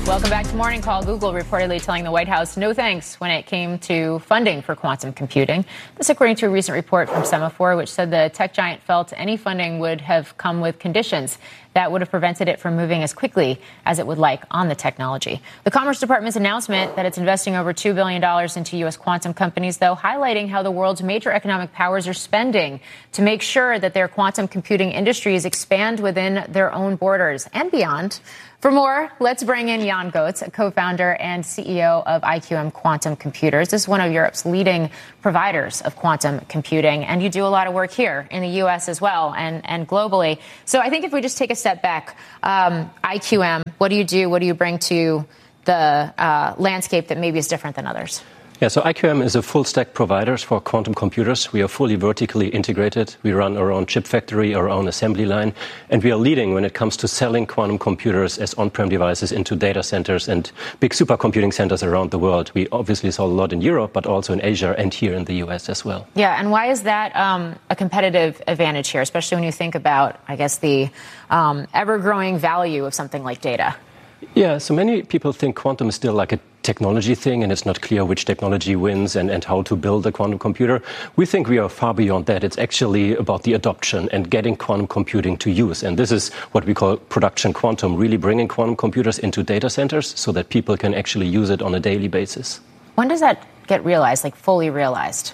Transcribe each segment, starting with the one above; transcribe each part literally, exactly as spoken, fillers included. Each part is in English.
Welcome back to Morning Call. Google reportedly telling the White House no thanks when it came to funding for quantum computing. This according to a recent report from Semaphore, which said the tech giant felt any funding would have come with conditions that would have prevented it from moving as quickly as it would like on the technology. The Commerce Department's announcement that it's investing over two billion dollars into U S quantum companies, though, highlighting how the world's major economic powers are spending to make sure that their quantum computing industries expand within their own borders and beyond. For more, let's bring in Jan Goetz, a co-founder and C E O of I Q M Quantum Computers. This is one of Europe's leading providers of quantum computing, and you do a lot of work here in the U S as well and, and globally. So I think if we just take a step back, um, I Q M, what do you do? What do you bring to the uh, landscape that maybe is different than others? Yeah, so I Q M is a full-stack provider for quantum computers. We are fully vertically integrated. We run our own chip factory, our own assembly line, and we are leading when it comes to selling quantum computers as on-prem devices into data centers and big supercomputing centers around the world. We obviously sell a lot in Europe, but also in Asia and here in the U S as well. Yeah, and why is that um, a competitive advantage here, especially when you think about, I guess, the um, ever-growing value of something like data? Yeah, so many people think quantum is still like a technology thing, and it's not clear which technology wins and, and how to build a quantum computer. We think we are far beyond that. It's actually about the adoption and getting quantum computing to use. And this is what we call production quantum, really bringing quantum computers into data centers so that people can actually use it on a daily basis. When does that get realized, like fully realized?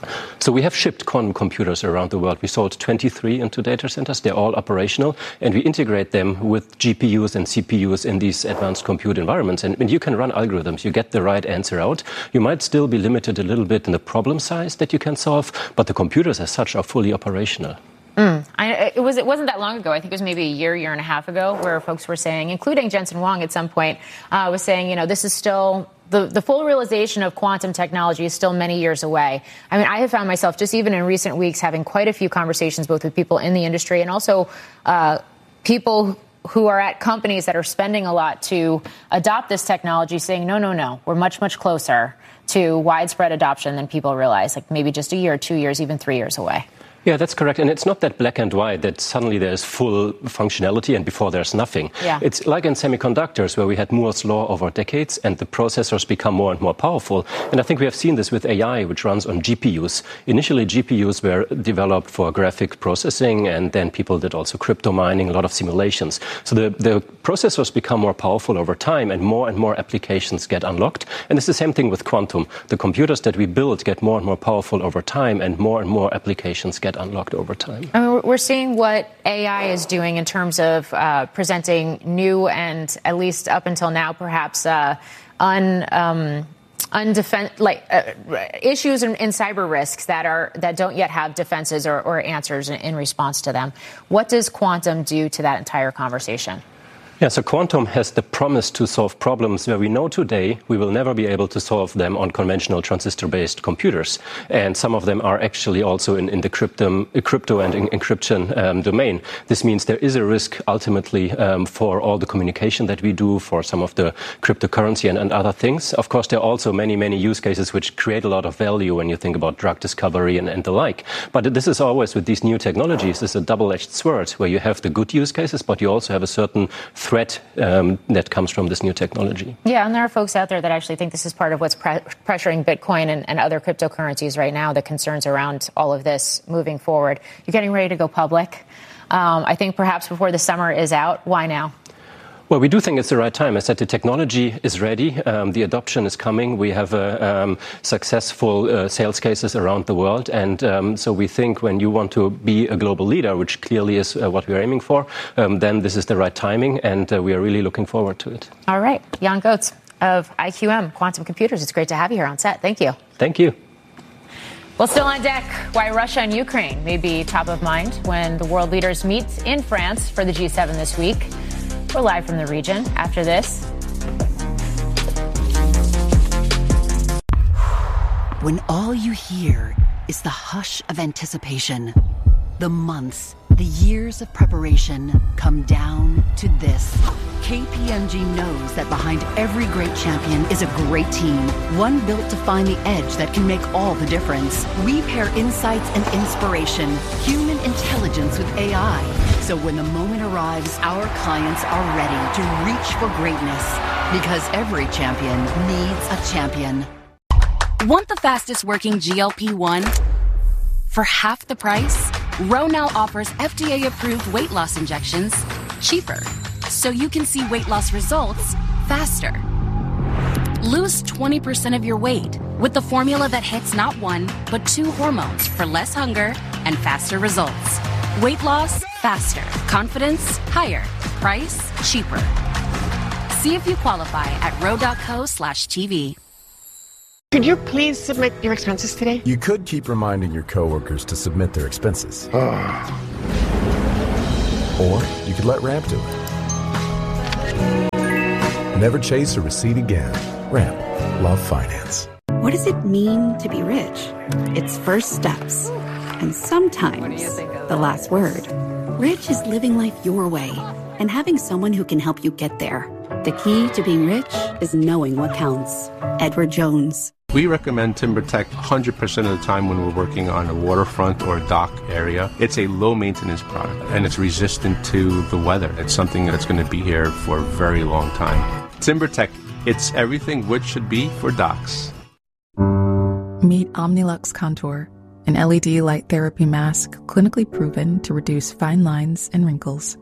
So we have shipped quantum computers around the world. We sold twenty-three into data centers. They're all operational, and we integrate them with G P Us and C P Us in these advanced compute environments. And, and you can run algorithms. You get the right answer out. You might still be limited a little bit in the problem size that you can solve, but the computers as such are fully operational. Mm. I, it, was, it wasn't that long ago. I think it was maybe a year, year and a half ago, where folks were saying, including Jensen Huang at some point, uh, was saying, you know, this is still... The, the full realization of quantum technology is still many years away. I mean, I have found myself just even in recent weeks having quite a few conversations both with people in the industry and also uh, people who are at companies that are spending a lot to adopt this technology saying, no, no, no, we're much, much closer to widespread adoption than people realize, like maybe just a year, two years, even three years away. Yeah, that's correct. And it's not that black and white that suddenly there's full functionality and before there's nothing. Yeah. It's like in semiconductors where we had Moore's law over decades and the processors become more and more powerful. And I think we have seen this with A I, which runs on G P Us. Initially, G P Us were developed for graphic processing, and then people did also crypto mining, a lot of simulations. So the, the processors become more powerful over time and more and more applications get unlocked. And it's the same thing with quantum. The computers that we build get more and more powerful over time and more and more applications get unlocked over time. I mean, we're seeing what A I is doing in terms of uh, presenting new and, at least up until now, perhaps uh, un, um, undefen- like uh, issues in, in cyber risks that are that don't yet have defenses or, or answers in, in response to them. What does quantum do to that entire conversation? Yeah, so quantum has the promise to solve problems where we know today we will never be able to solve them on conventional transistor-based computers. And some of them are actually also in, in the crypto, crypto and in, encryption um, domain. This means there is a risk ultimately um, for all the communication that we do, for some of the cryptocurrency and, and other things. Of course, there are also many, many use cases which create a lot of value when you think about drug discovery and, and the like. But this is always with these new technologies, it's a double-edged sword where you have the good use cases, but you also have a certain threat um, that comes from this new technology. Yeah, and there are folks out there that actually think this is part of what's pre- pressuring Bitcoin and, and other cryptocurrencies right now, the concerns around all of this moving forward. You're getting ready to go public. Um, I think perhaps before the summer is out. Why now? Well, we do think it's the right time. I said the technology is ready. Um, the adoption is coming. We have uh, um, successful uh, sales cases around the world. And um, so we think when you want to be a global leader, which clearly is uh, what we are aiming for, um, then this is the right timing. And uh, we are really looking forward to it. All right. Jan Goetz of I Q M Quantum Computers. It's great to have you here on set. Thank you. Thank you. Well, still on deck, why Russia and Ukraine may be top of mind when the world leaders meet in France for the G seven this week. We're live from the region after this. When all you hear is the hush of anticipation, the months, the years of preparation come down to this. K P M G knows that behind every great champion is a great team, one built to find the edge that can make all the difference. We pair insights and inspiration, human intelligence with A I. So when the moment arrives, our clients are ready to reach for greatness. Because every champion needs a champion. Want the fastest working G L P one? For half the price, Ro now offers F D A-approved weight loss injections cheaper, so you can see weight loss results faster. Lose twenty percent of your weight with the formula that hits not one, but two hormones for less hunger and faster results. Weight loss, faster. Confidence, higher. Price, cheaper. See if you qualify at ro.co slash TV. Could you please submit your expenses today? You could keep reminding your coworkers to submit their expenses. Or you could let Ramp do it. Never chase a receipt again. Ramp. Love finance. What does it mean to be rich? It's first steps. And sometimes the last word. Rich is living life your way and having someone who can help you get there. The key to being rich is knowing what counts. Edward Jones. We recommend TimberTech one hundred percent of the time when we're working on a waterfront or a dock area. It's a low-maintenance product, and it's resistant to the weather. It's something that's going to be here for a very long time. TimberTech, it's everything wood should be for docks. Meet Omnilux Contour, an L E D light therapy mask clinically proven to reduce fine lines and wrinkles.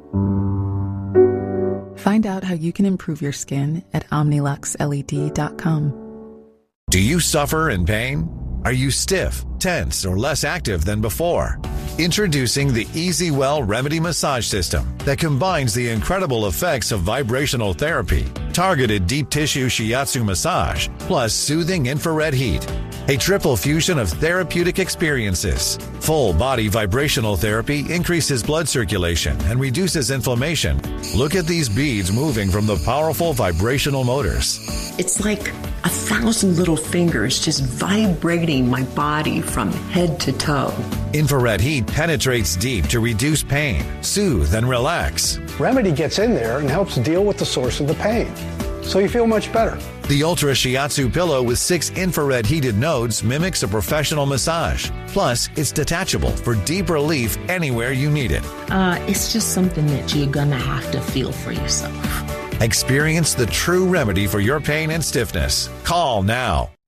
Find out how you can improve your skin at omnilux L E D dot com. Do you suffer in pain? Are you stiff, tense, or less active than before? Introducing the EasyWell Remedy Massage System that combines the incredible effects of vibrational therapy, targeted deep tissue shiatsu massage, plus soothing infrared heat. A triple fusion of therapeutic experiences. Full body vibrational therapy increases blood circulation and reduces inflammation. Look at these beads moving from the powerful vibrational motors. It's like a thousand little fingers just vibrating my body from head to toe. Infrared heat penetrates deep to reduce pain, soothe, and relax. Remedy gets in there and helps deal with the source of the pain, so you feel much better. The Ultra Shiatsu pillow with six infrared heated nodes mimics a professional massage. Plus, it's detachable for deep relief anywhere you need it. Uh, it's just something that you're gonna have to feel for yourself. Experience the true remedy for your pain and stiffness. Call now.